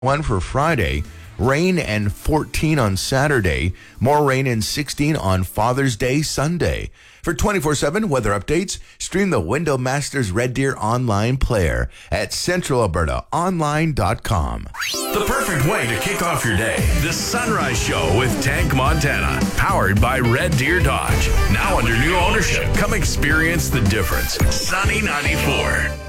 1 for Friday. Rain and 14 on Saturday. More rain and 16 on Father's Day Sunday. For 24/7 weather updates, stream the Window Masters Red Deer online player at centralalbertaonline.com. The perfect way to kick off your day. The Sunrise Show with Tank Montana. Powered by Red Deer Dodge. Now under new ownership. Come experience the difference. Sunny 94.